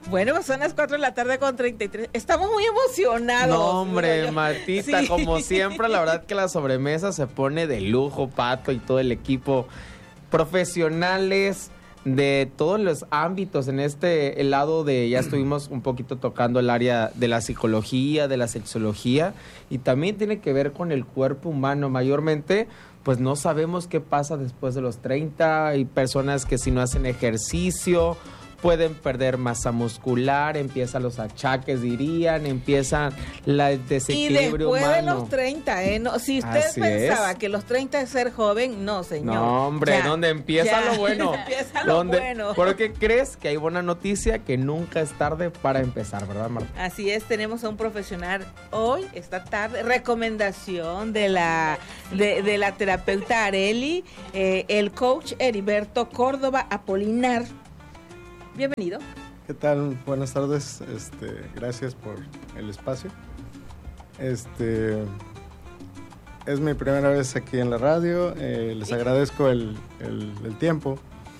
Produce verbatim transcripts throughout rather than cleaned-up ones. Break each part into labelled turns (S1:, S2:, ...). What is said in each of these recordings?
S1: Bueno, pues son las cuatro de la tarde con treinta y tres. Estamos muy emocionados.
S2: No, hombre, Martita,
S1: sí.
S2: como siempre, la verdad que la sobremesa se pone de lujo, Pato y todo el equipo. Profesionales de todos los ámbitos en este lado de, ya estuvimos un poquito tocando el área de la psicología, de la sexología, y también tiene que ver con el cuerpo humano. Mayormente, pues no sabemos qué pasa después de los treinta. Hay personas que si no hacen ejercicio pueden perder masa muscular, empiezan los achaques, dirían, empiezan el desequilibrio
S1: humano. Y después
S2: humano.
S1: de los treinta, ¿eh? No, si usted
S2: Así
S1: pensaba
S2: es.
S1: que los treinta es ser joven, no, señor.
S2: No, hombre,
S1: ya,
S2: donde empieza
S1: ya,
S2: lo bueno.
S1: empieza lo
S2: donde,
S1: bueno.
S2: ¿Por qué crees que hay buena noticia? Que nunca es tarde para empezar, ¿verdad, Marta?
S1: Así es, tenemos a un profesional hoy, esta tarde, recomendación de la, de, de la terapeuta Areli, eh, el coach Heriberto Córdoba Apolinar. Bienvenido.
S3: ¿Qué tal? Buenas tardes. Este, gracias por el espacio. Este, es mi primera vez aquí en la radio. Eh, les agradezco el, el, el tiempo.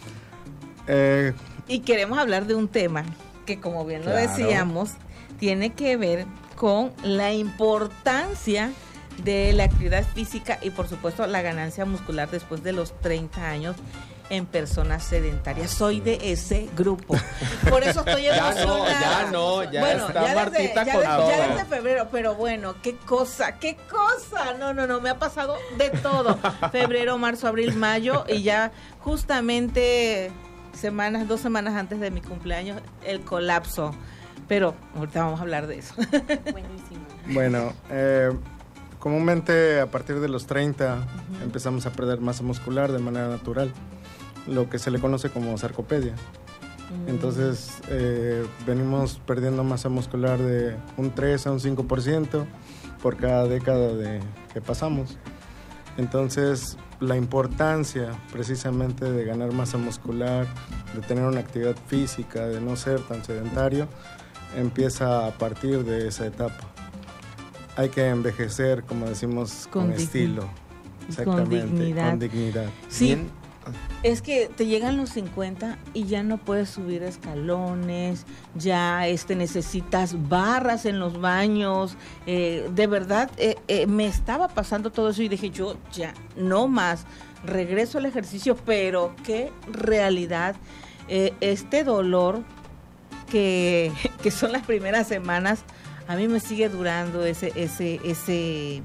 S3: Eh,
S1: y queremos hablar de un tema que, como bien lo
S2: claro.
S1: decíamos, tiene que ver con la importancia de la actividad física y, por supuesto, la ganancia muscular después de los treinta años en personas sedentarias. Soy de ese grupo. Por eso estoy emocionada.
S2: Ya no, ya no, ya
S1: bueno,
S2: está
S1: ya
S2: Martita
S1: desde,
S2: con
S1: ya,
S2: todo.
S1: ya desde febrero, pero bueno, qué cosa, qué cosa. No, no, no, me ha pasado de todo. Febrero, marzo, abril, mayo y ya justamente semanas, dos semanas antes de mi cumpleaños, el colapso. Pero ahorita vamos a hablar de eso.
S4: Buenísimo.
S3: Bueno, eh, comúnmente a partir de los treinta uh-huh. empezamos a perder masa muscular de manera natural, lo que se le conoce como sarcopedia. Mm. Entonces, eh, venimos perdiendo masa muscular de un tres a un cinco por ciento por cada década de, que pasamos. Entonces, la importancia precisamente de ganar masa muscular, de tener una actividad física, de no ser tan sedentario, empieza a partir de esa etapa. Hay que envejecer, como decimos, con, con estilo. Exactamente,
S1: con dignidad.
S3: Con dignidad.
S1: Sí. Bien. Es que te llegan los cincuenta y ya no puedes subir escalones, ya este necesitas barras en los baños, eh, de verdad eh, eh, me estaba pasando todo eso y dije yo ya no más, regreso al ejercicio, pero qué realidad, eh, este dolor que, que son las primeras semanas, a mí me sigue durando ese, ese, ese...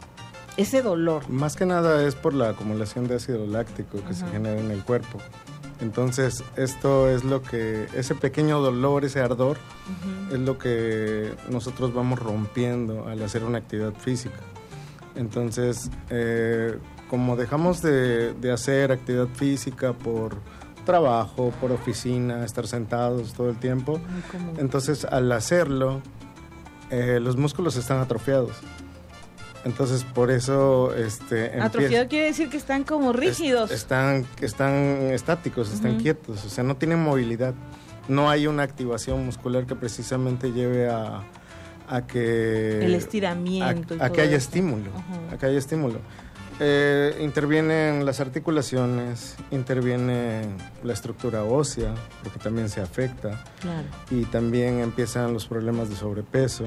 S1: ese dolor.
S3: Más que nada es por la acumulación de ácido láctico que uh-huh. se genera en el cuerpo. Entonces, esto es lo que, ese pequeño dolor, ese ardor, uh-huh. es lo que nosotros vamos rompiendo al hacer una actividad física. Entonces, eh, como dejamos de, de hacer actividad física por trabajo, por oficina, estar sentados todo el tiempo, entonces al hacerlo, eh, los músculos están atrofiados. Entonces, por eso... este
S1: atrofiado quiere decir que están como rígidos.
S3: Es, están, están estáticos, están uh-huh. quietos, o sea, no tienen movilidad. No hay una activación muscular que precisamente lleve a, a que...
S1: el estiramiento.
S3: A,
S1: y
S3: a
S1: todo
S3: que haya
S1: eso.
S3: estímulo,
S1: Uh-huh.
S3: a que haya estímulo. Eh, intervienen las articulaciones, interviene la estructura ósea, porque también se afecta.
S1: Claro.
S3: Y también empiezan los problemas de sobrepeso.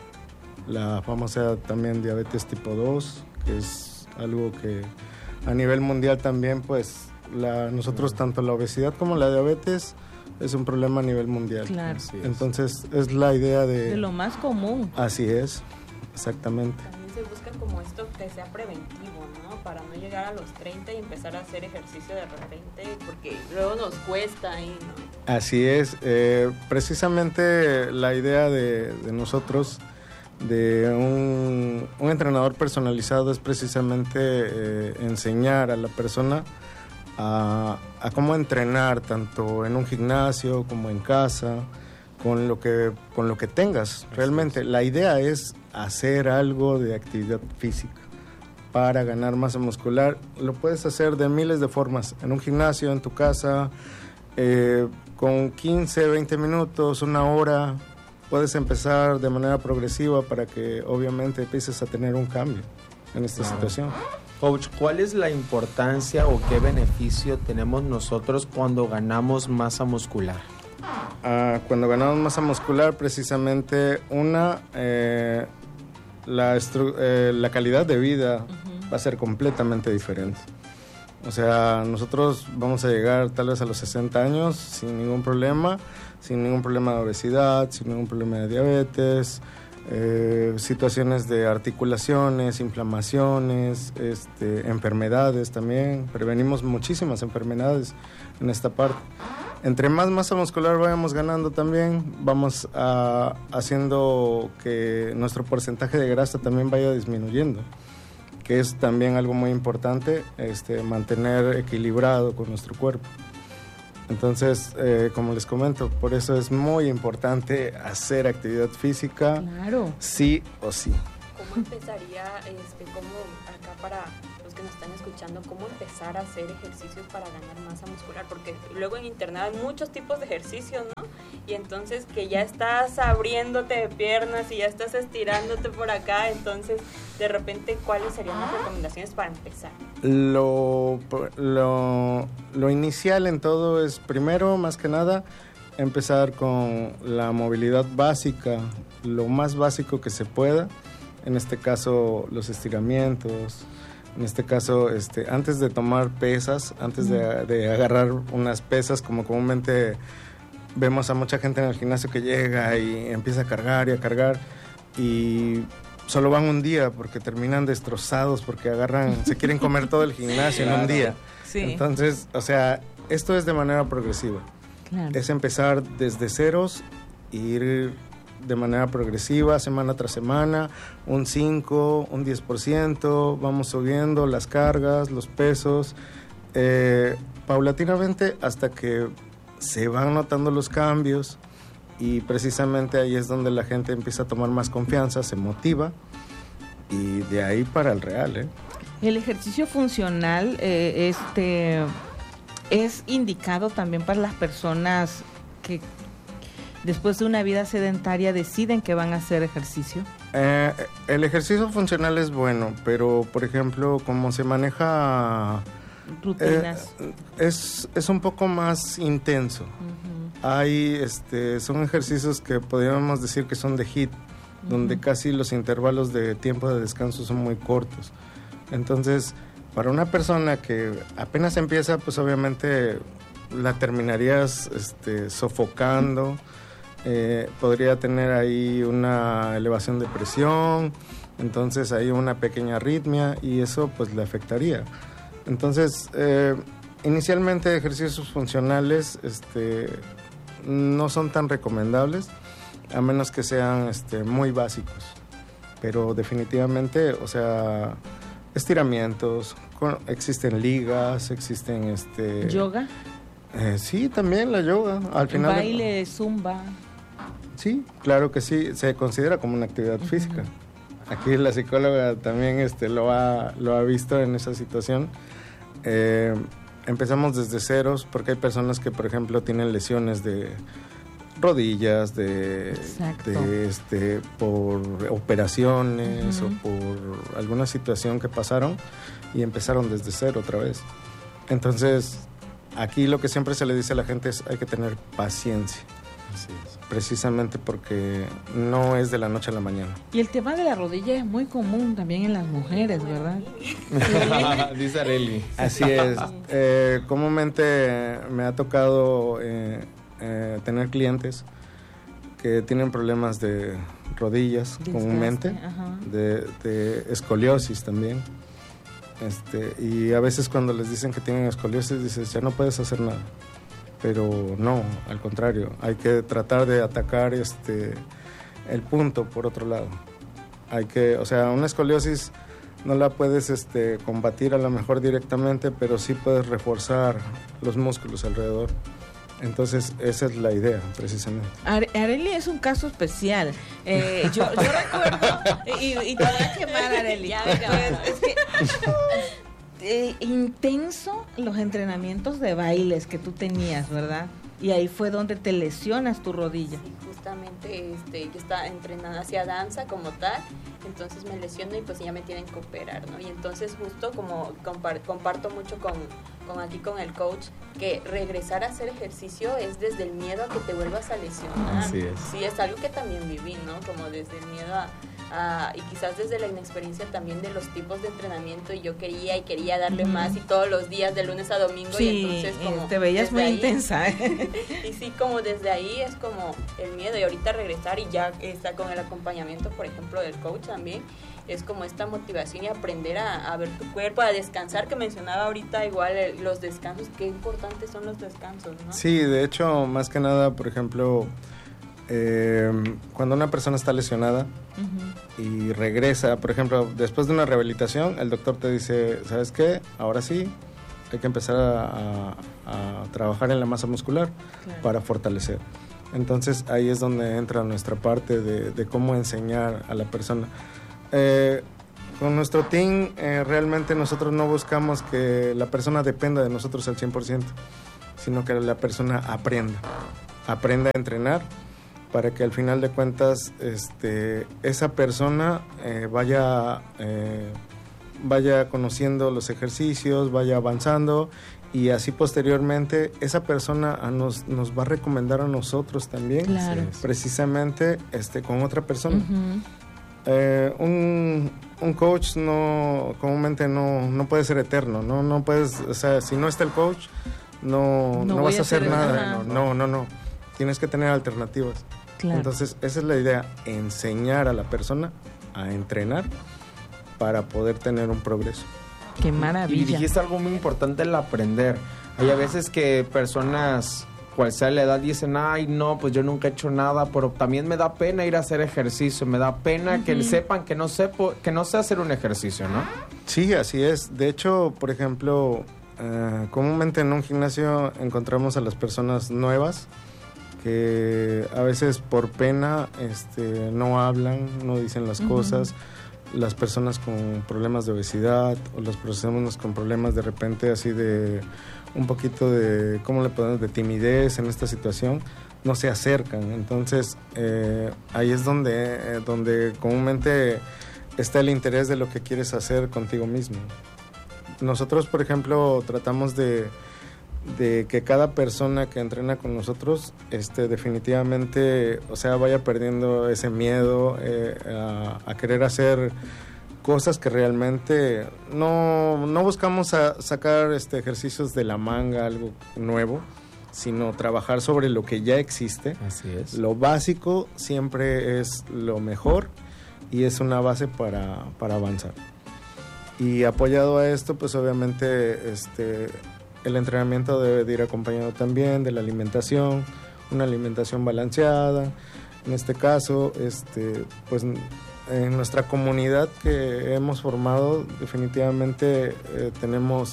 S3: La famosa también diabetes tipo dos, que es algo que a nivel mundial también, pues, la, nosotros tanto la obesidad como la diabetes es un problema a nivel mundial.
S1: Claro.
S3: Es. Entonces, es la idea de...
S1: de lo más común.
S3: Así es, exactamente.
S4: También se busca como esto que sea preventivo, ¿no? Para no llegar a los treinta y empezar a hacer ejercicio de repente, porque luego nos cuesta ahí, ¿no?
S3: Así es. Eh, precisamente la idea de, de nosotros... de un, un entrenador personalizado es precisamente eh, enseñar a la persona a, a cómo entrenar tanto en un gimnasio como en casa, con lo que, con lo que tengas. Realmente la idea es hacer algo de actividad física para ganar masa muscular. Lo puedes hacer de miles de formas, en un gimnasio, en tu casa, eh, con quince, veinte minutos, una hora. Puedes empezar de manera progresiva para que obviamente empieces a tener un cambio en esta claro. situación.
S2: Coach, ¿cuál es la importancia o qué beneficio tenemos nosotros cuando ganamos masa muscular?
S3: a cuando ganamos masa muscular, precisamente una, eh, la, estru- eh, la calidad de vida uh-huh. va a ser completamente diferente. O sea, nosotros vamos a llegar tal vez a los sesenta años sin ningún problema, sin ningún problema de obesidad, sin ningún problema de diabetes, eh, situaciones de articulaciones, inflamaciones, este, enfermedades también. Prevenimos muchísimas enfermedades en esta parte. Entre más masa muscular vayamos ganando también, vamos a, haciendo que nuestro porcentaje de grasa también vaya disminuyendo, que es también algo muy importante, este, mantener equilibrado con nuestro cuerpo. Entonces, eh, como les comento, por eso es muy importante hacer actividad física,
S1: claro,
S3: sí o sí.
S4: ¿Cómo empezaría, este, cómo acá para los que nos están escuchando, cómo empezar a hacer ejercicios para ganar masa muscular? Porque luego en internet hay muchos tipos de ejercicios, ¿no? Y entonces que ya estás abriéndote de piernas y ya estás estirándote por acá, entonces de repente, ¿cuáles serían las recomendaciones para empezar?
S3: Lo, lo, lo inicial en todo es, primero, más que nada, empezar con la movilidad básica, lo más básico que se pueda. En este caso, los estiramientos. En este caso, este, antes de tomar pesas, antes de, de agarrar unas pesas, como comúnmente vemos a mucha gente en el gimnasio que llega y empieza a cargar y a cargar, y solo van un día porque terminan destrozados, porque agarran, se quieren comer todo el gimnasio claro. en un día.
S1: Sí.
S3: Entonces, o sea, esto es de manera progresiva.
S1: Claro.
S3: Es empezar desde ceros e ir de manera progresiva, semana tras semana, un cinco, un diez por ciento, vamos subiendo las cargas, los pesos, eh, paulatinamente hasta que se van notando los cambios, y precisamente ahí es donde la gente empieza a tomar más confianza, se motiva, y de ahí para el real. ¿eh?
S1: El ejercicio funcional eh, este, es indicado también para las personas que después de una vida sedentaria deciden que van a hacer ejercicio.
S3: Eh, el ejercicio funcional es bueno, pero por ejemplo, como se maneja
S1: rutinas,
S3: eh, es, es un poco más intenso. Uh-huh. Hay, este, son ejercicios que podríamos decir que son de HIIT, uh-huh. donde casi los intervalos de tiempo de descanso son muy cortos. Entonces, para una persona que apenas empieza, pues obviamente la terminarías este, sofocando. Eh, podría tener ahí una elevación de presión, entonces hay una pequeña arritmia y eso pues le afectaría. Entonces, eh, inicialmente ejercicios funcionales este, no son tan recomendables, a menos que sean este, muy básicos, pero definitivamente, o sea, estiramientos, con, existen ligas, existen este...
S1: ¿yoga?
S3: Eh, sí, también la yoga. Al final
S1: baile, de... zumba.
S3: Sí, claro que sí, se considera como una actividad uh-huh. física. Aquí la psicóloga también este, lo, ha, lo ha visto en esa situación. Eh, empezamos desde ceros porque hay personas que, por ejemplo, tienen lesiones de rodillas, de, de este, por operaciones uh-huh. o por alguna situación que pasaron y empezaron desde cero otra vez. Entonces, aquí lo que siempre se le dice a la gente es hay que tener paciencia. Así es. Precisamente porque no es de la noche a la mañana.
S1: Y el tema de la rodilla es muy común también en las mujeres, ¿verdad?
S2: Dice Arely.
S3: Así es. Eh, comúnmente me ha tocado eh, eh, tener clientes que tienen problemas de rodillas, desgaste, comúnmente, de, de escoliosis también. Este, y a veces cuando les dicen que tienen escoliosis, dices, ya no puedes hacer nada. Pero no, al contrario, hay que tratar de atacar este el punto por otro lado. Hay que, o sea, una escoliosis no la puedes este combatir a lo mejor directamente, pero sí puedes reforzar los músculos alrededor. Entonces, esa es la idea, precisamente.
S1: Arely es un caso especial. Eh, yo, yo recuerdo, y, y te voy a quemar, Arely. Ya, venga, es que... Eh, intenso los entrenamientos de bailes que tú tenías, ¿verdad? Y ahí fue donde te lesionas tu rodilla.
S4: Sí, justamente este, yo estaba entrenando hacia danza como tal, entonces me lesiono y pues ya me tienen que operar, ¿no? Y entonces justo como compar- comparto mucho con, con aquí con el coach, que regresar a hacer ejercicio es desde el miedo a que te vuelvas a lesionar.
S2: Así es.
S4: Sí, es algo que también viví, ¿no? Como desde el miedo a, a y quizás desde la inexperiencia también de los tipos de entrenamiento, y yo quería y quería darle uh-huh. más y todos los días de lunes a domingo,
S1: sí,
S4: y entonces como
S1: te veías muy
S4: ahí,
S1: intensa.
S4: Y sí, como desde ahí es como el miedo, y ahorita regresar y ya está con el acompañamiento, por ejemplo, del coach también, es como esta motivación y aprender a, a ver tu cuerpo, a descansar, que mencionaba ahorita igual el, los descansos, qué importantes son los descansos, ¿no?
S3: Sí, de hecho, más que nada, por ejemplo, eh, cuando una persona está lesionada uh-huh. y regresa, por ejemplo, después de una rehabilitación, el doctor te dice, ¿sabes qué? Ahora sí, hay que empezar a, a, a trabajar en la masa muscular claro. para fortalecer. Entonces, ahí es donde entra nuestra parte de, de cómo enseñar a la persona. Eh, con nuestro team eh, realmente nosotros no buscamos que la persona dependa de nosotros al cien por ciento, sino que la persona aprenda, aprenda a entrenar para que al final de cuentas este, esa persona eh, vaya, eh, vaya conociendo los ejercicios, vaya avanzando, y así posteriormente esa persona a nos, nos va a recomendar a nosotros también,
S1: claro.
S3: precisamente este, con otra persona.
S1: Uh-huh.
S3: Eh, un, un coach no comúnmente no, no puede ser eterno, no no puedes, o sea, si no está el coach no, no, no vas a hacer, hacer nada, nada. No, no, no, tienes que tener alternativas. Claro. Entonces esa es la idea, enseñar a la persona a entrenar para poder tener un progreso.
S1: Qué maravilla.
S2: Y dijiste algo muy importante, el aprender. Hay a veces que personas, cual sea la edad, dicen, ay, no, pues yo nunca he hecho nada, pero también me da pena ir a hacer ejercicio, me da pena uh-huh. que sepan que no sé, que no sé hacer un ejercicio, ¿no?
S3: Sí, así es. De hecho, por ejemplo, uh, comúnmente en un gimnasio encontramos a las personas nuevas que a veces por pena este, no hablan, no dicen las uh-huh. cosas. Las personas con problemas de obesidad o las personas con problemas de repente así de un poquito de, ¿cómo le podemos?, de timidez en esta situación, no se acercan. Entonces eh, ahí es donde, eh, donde comúnmente está el interés de lo que quieres hacer contigo mismo. Nosotros, por ejemplo, tratamos de, de que cada persona que entrena con nosotros este, definitivamente, o sea, vaya perdiendo ese miedo eh, a, a querer hacer cosas que realmente no, no buscamos a sacar este, ejercicios de la manga, algo nuevo, sino trabajar sobre lo que ya existe.
S2: Así es.
S3: Lo básico siempre es lo mejor y es una base para, para avanzar. Y apoyado a esto, pues obviamente este, el entrenamiento debe de ir acompañado también de la alimentación, una alimentación balanceada. En este caso, este, pues en nuestra comunidad que hemos formado, definitivamente eh, tenemos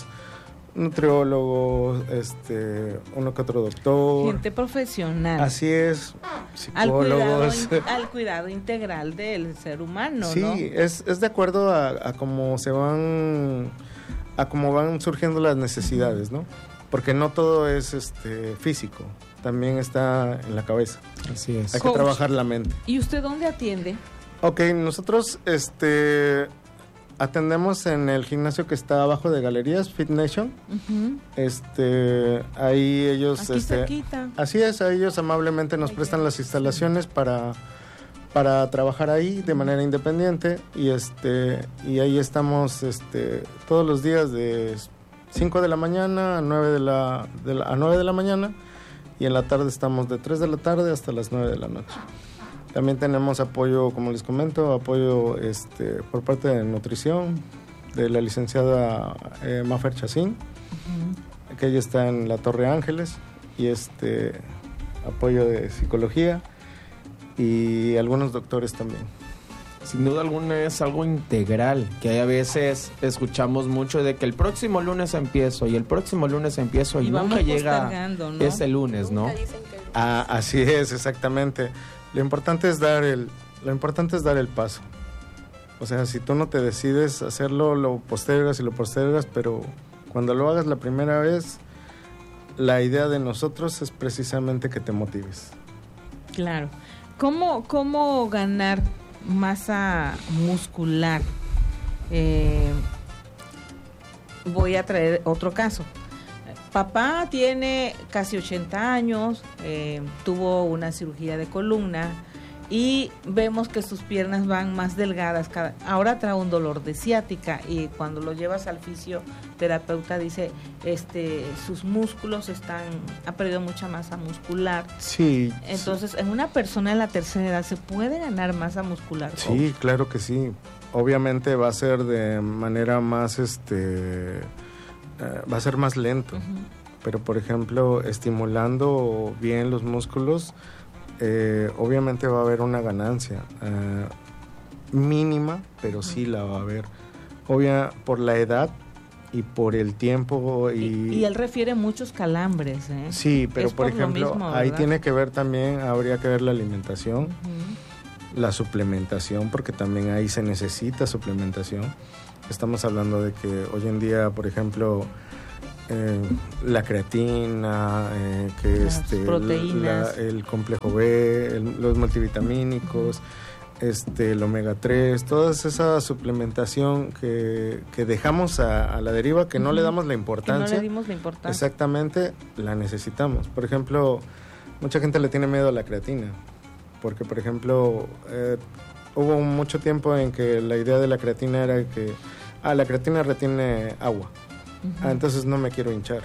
S3: nutriólogos, este, uno que otro doctor.
S1: Gente profesional.
S3: Así es,
S1: psicólogos. Al cuidado, al cuidado integral del ser humano,
S3: sí,
S1: ¿no?
S3: Sí, es, es de acuerdo a, a cómo se van, a cómo van surgiendo las necesidades, ¿no? Porque no todo es este físico, también está en la cabeza.
S2: Así es.
S3: Hay
S1: Coach,
S3: que trabajar la mente.
S1: ¿Y usted dónde atiende?
S3: Ok, nosotros este atendemos en el gimnasio que está abajo de Galerías, Fit Nation. Uh-huh. Este, ahí ellos
S1: Aquí
S3: este
S1: cerquita.
S3: Así es, a ellos amablemente nos prestan las instalaciones para para trabajar ahí de manera independiente y este y ahí estamos este todos los días de cinco de la mañana a nueve de la, de la a nueve de la mañana, y en la tarde estamos de tres de la tarde hasta las nueve de la noche. También tenemos apoyo, como les comento, apoyo este, por parte de nutrición, de la licenciada eh, Mafer Chacín, uh-huh. que ella está en la Torre Ángeles, y este apoyo de psicología y algunos doctores también.
S2: Sin duda alguna es algo integral, que hay a veces escuchamos mucho de que el próximo lunes empiezo y el próximo lunes empiezo y, y nunca llega, ¿no? Ese lunes, ¿no?
S3: Ah, así es, exactamente. Lo importante es dar el, lo importante es dar el paso. O sea, si tú no te decides hacerlo, lo postergas y lo postergas, pero cuando lo hagas la primera vez, la idea de nosotros es precisamente que te motives.
S1: Claro. ¿Cómo, cómo ganar masa muscular? Eh, voy a traer otro caso. papá tiene casi ochenta años, eh, tuvo una cirugía de columna y vemos que sus piernas van más delgadas. Cada, ahora trae un dolor de ciática y cuando lo llevas al fisioterapeuta dice, este, sus músculos están, ha perdido mucha masa muscular.
S3: Sí.
S1: Entonces, sí. En una persona de la tercera edad, ¿se puede ganar masa muscular?
S3: Sí, claro que sí. Obviamente va a ser de manera más, este, uh, va a ser más lento. Uh-huh. Pero, por ejemplo, estimulando bien los músculos, Eh, obviamente va a haber una ganancia eh, mínima, pero sí la va a haber. Obvia por la edad y por el tiempo. Y,
S1: y, y él refiere muchos calambres. ¿eh?
S3: Sí, pero
S1: es
S3: por, por ejemplo,
S1: mismo,
S3: ahí tiene que ver también, habría que ver la alimentación, uh-huh. la suplementación, porque también ahí se necesita suplementación. Estamos hablando de que hoy en día, por ejemplo, Eh, la creatina, eh, que
S1: las
S3: este,
S1: proteínas,
S3: la, el complejo B, el, los multivitamínicos, este, el omega tres, toda esa suplementación que, que dejamos a, a la deriva, que no uh-huh. le damos la importancia.
S1: Que no le dimos la importancia.
S3: Exactamente, la necesitamos. Por ejemplo, mucha gente le tiene miedo a la creatina, porque por ejemplo, eh, hubo mucho tiempo en que la idea de la creatina era que, ah, la creatina retiene agua. Uh-huh. Ah, entonces no me quiero hinchar.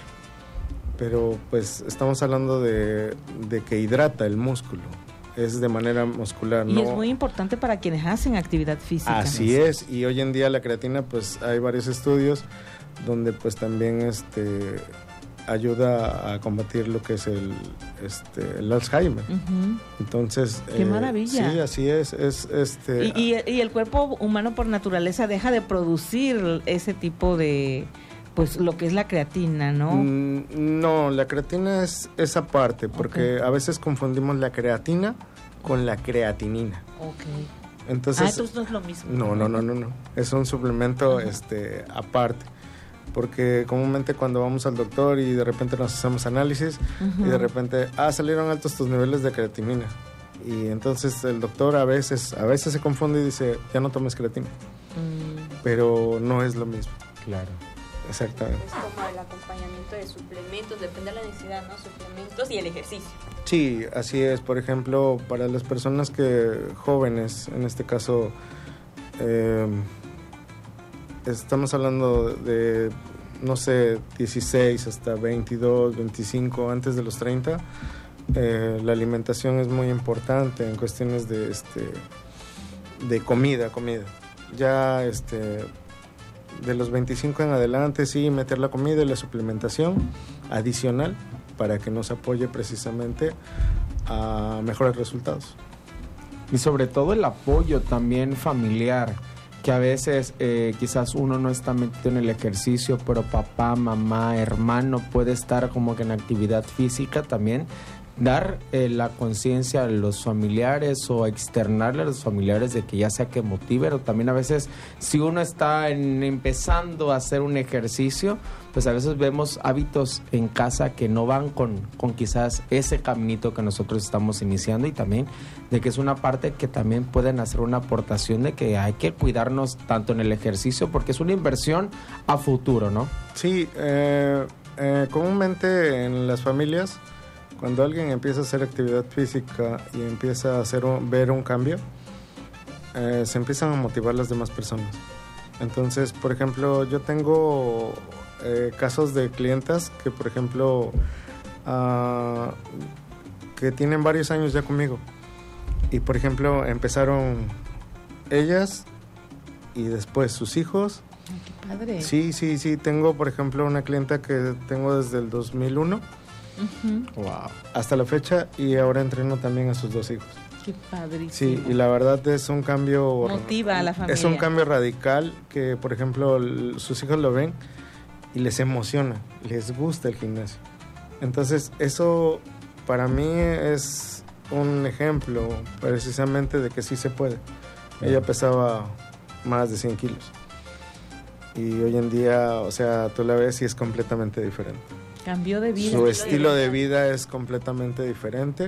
S3: Pero pues estamos hablando de, de que hidrata el músculo. Es de manera muscular.
S1: Y
S3: ¿no?
S1: es muy importante para quienes hacen actividad física.
S3: Así ¿no? es. Y hoy en día la creatina, pues hay varios estudios donde pues también este ayuda a combatir lo que es el este el Alzheimer. Uh-huh. Entonces
S1: qué eh, maravilla.
S3: Sí, así es, es este
S1: y, y, y el cuerpo humano por naturaleza deja de producir ese tipo de, pues lo que es la creatina, ¿no?
S3: Mm, no, la creatina es esa parte, porque okay. a veces confundimos la creatina con la creatinina.
S1: Okay.
S3: Entonces,
S1: ah, entonces no es lo mismo.
S3: No, no, no, no, no. Es un suplemento uh-huh. este aparte. Porque comúnmente cuando vamos al doctor y de repente nos hacemos análisis uh-huh. y de repente, ah, salieron altos tus niveles de creatinina. Y entonces el doctor a veces, a veces se confunde y dice, ya no tomes creatina. Mm. Pero no es lo mismo.
S2: Claro.
S3: Exactamente.
S4: Es como el acompañamiento de suplementos, depende de la necesidad, ¿no? Suplementos y el ejercicio.
S3: Sí, así es. Por ejemplo, para las personas que jóvenes, en este caso, eh, estamos hablando de, no sé, dieciséis hasta veintidós, veinticinco, antes de los treinta, eh, la alimentación es muy importante en cuestiones de, este, de comida, comida. Ya, este... de los veinticinco en adelante, sí, meter la comida y la suplementación adicional para que nos apoye precisamente a mejores resultados.
S2: Y sobre todo el apoyo también familiar, que a veces eh, quizás uno no está metido en el ejercicio, pero papá, mamá, hermano puede estar como que en actividad física también. Dar eh, la conciencia a los familiares o externarle a los familiares de que ya sea que motive, pero también a veces si uno está en, empezando a hacer un ejercicio, pues a veces vemos hábitos en casa que no van con, con quizás ese caminito que nosotros estamos iniciando, y también de que es una parte que también pueden hacer una aportación de que hay que cuidarnos tanto en el ejercicio porque es una inversión a futuro, ¿no?
S3: Sí, eh, eh, comúnmente en las familias, cuando alguien empieza a hacer actividad física y empieza a hacer un, ver un cambio, eh, se empiezan a motivar las demás personas. Entonces, por ejemplo, yo tengo eh, casos de clientas que, por ejemplo, uh, que tienen varios años ya conmigo. Y, por ejemplo, empezaron ellas y después sus hijos.
S1: Ay, qué padre.
S3: Sí, sí, sí. Tengo, por ejemplo, una clienta que tengo desde el dos mil uno.
S1: Uh-huh.
S3: Wow. Hasta la fecha, y ahora entreno también a sus dos hijos.
S1: Qué padrísimo.
S3: Sí, y la verdad es un cambio.
S1: Motiva a la familia.
S3: Es un cambio radical que, por ejemplo, l- sus hijos lo ven y les emociona, les gusta el gimnasio. Entonces, eso para mí es un ejemplo precisamente de que sí se puede. Ella pesaba más de cien kilos. Y hoy en día, o sea, tú la ves y es completamente diferente.
S1: Cambió de vida.
S3: Su estilo de vida es completamente diferente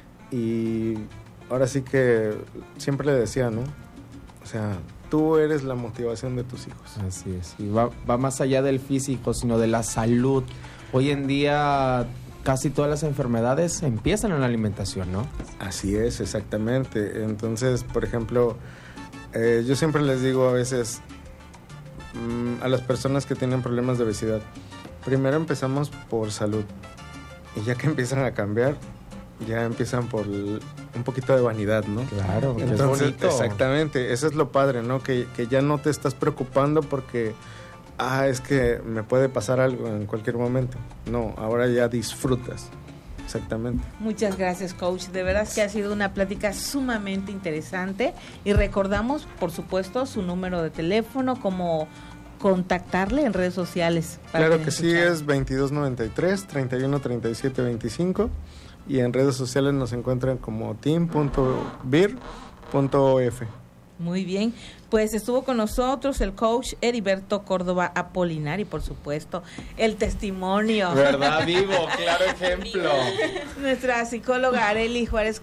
S3: y ahora sí que siempre le decía, ¿no? O sea, tú eres la motivación de tus hijos.
S2: Así es. Y va, va más allá del físico, sino de la salud. hoy en día casi todas las enfermedades empiezan en la alimentación, ¿no?
S3: Así es, exactamente. Entonces, por ejemplo, eh, yo siempre les digo a veces mmm, a las personas que tienen problemas de obesidad, primero empezamos por salud y ya que empiezan a cambiar, ya empiezan por el, un poquito de vanidad, ¿no?
S2: Claro,
S3: entonces,
S2: es bonito.
S3: Exactamente, eso es lo padre, ¿no? Que, que ya no te estás preocupando porque, ah, es que me puede pasar algo en cualquier momento. No, ahora ya disfrutas. Exactamente.
S1: Muchas gracias, coach. De verdad que ha sido una plática sumamente interesante y recordamos, por supuesto, su número de teléfono, cómo contactarle en redes sociales.
S3: Claro que sí, es veintidós noventa y tres, treinta y uno treinta y siete veinticinco y en redes sociales nos encuentran como team punto bir punto o f.
S1: Muy bien, pues estuvo con nosotros el coach Heriberto Córdoba Apolinari, por supuesto, el testimonio.
S2: ¿Verdad? Vivo, claro ejemplo.
S1: Nuestra psicóloga Arely Juárez